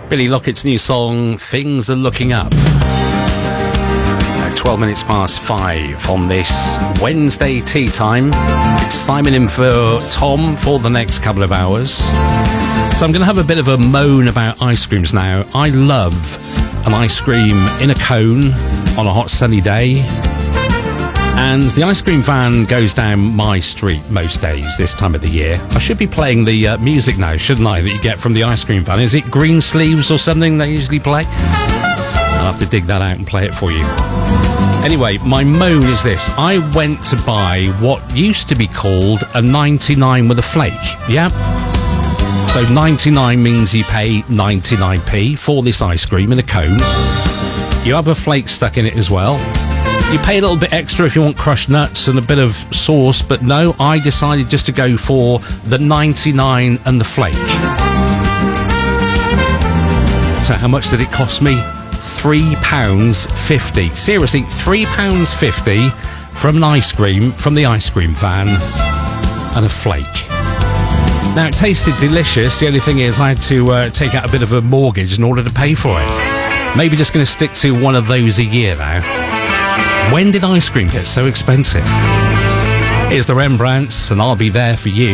Billy Lockett's new song, Things Are Looking Up. 12 minutes past 5 on this Wednesday tea time. It's Simon in for Tom for the next couple of hours. So I'm going to have a bit of a moan about ice creams now. I love an ice cream in a cone on a hot sunny day. And the ice cream van goes down my street most days this time of the year. I should be playing the music now, shouldn't I, that you get from the ice cream van? Is it Green Sleeves or something they usually play? I'll have to dig that out and play it for you. Anyway, my moan is this. I went to buy what used to be called a 99 with a flake. Yeah? So 99 means you pay 99p for this ice cream in a cone. You have a flake stuck in it as well. You pay a little bit extra if you want crushed nuts and a bit of sauce, but no, I decided just to go for the 99 and the flake. So how much did it cost me? £3.50. Seriously, £3.50 from an ice cream from the ice cream van and a flake. Now, it tasted delicious. The only thing is I had to take out a bit of a mortgage in order to pay for it. Maybe just going to stick to one of those a year now. When did ice cream get so expensive? Here's the Rembrandts, and I'll be there for you.